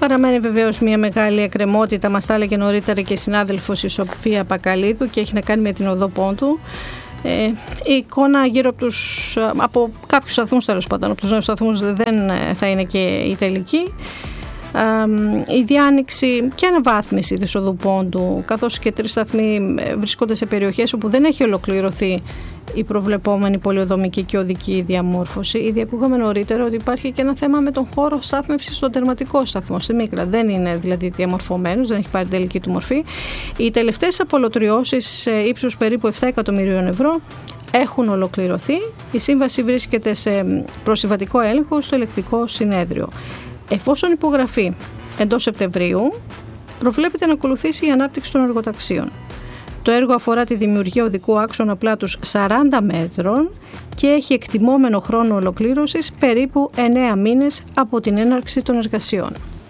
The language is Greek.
Παραμένει βεβαίως μια μεγάλη εκκρεμότητα, μας τα έλεγε νωρίτερα και η συνάδελφος η Σοφία Πακαλίδου, και έχει να κάνει με την οδό Πόντου. Η εικόνα γύρω από κάποιους σταθμούς, τέλος πάντων, από τους νέους σταθμούς, δεν θα είναι και η τελική. Η διάνοιξη και αναβάθμιση της οδού Πόντου, καθώς και 3 σταθμοί βρίσκονται σε περιοχές όπου δεν έχει ολοκληρωθεί η προβλεπόμενη πολεοδομική και οδική διαμόρφωση. Ήδη ακούγαμε νωρίτερα ότι υπάρχει και ένα θέμα με τον χώρο στάθμευσης στον τερματικό σταθμό στη Μύκρα. Δεν είναι δηλαδή διαμορφωμένος, δεν έχει πάρει τελική του μορφή. Οι τελευταίες απολωτριώσεις ύψους περίπου 7 εκατομμυρίων ευρώ έχουν ολοκληρωθεί. Η σύμβαση βρίσκεται σε προσυμβατικό έλεγχο στο Ελεκτικό Συνέδριο. Εφόσον υπογραφεί εντός Σεπτεμβρίου, προβλέπεται να ακολουθήσει η ανάπτυξη των εργοταξίων. Το έργο αφορά τη δημιουργία οδικού άξονα πλάτους 40 μέτρων και έχει εκτιμόμενο χρόνο ολοκλήρωσης περίπου 9 μήνες από την έναρξη των εργασιών.